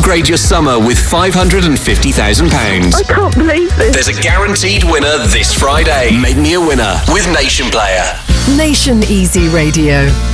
Upgrade your summer with £550,000. I can't believe this. There's a guaranteed winner this Friday. Make me a winner with Nation Player. Nation Easy Radio.